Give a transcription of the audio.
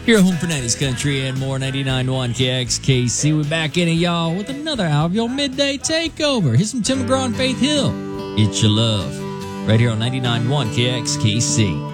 Your home for 90s country and more. 99.1 KXKC. We're back in it, y'all, with another hour of your midday takeover. Here's some Tim McGraw and Faith Hill. It's your love. Right here on 99.1 KXKC.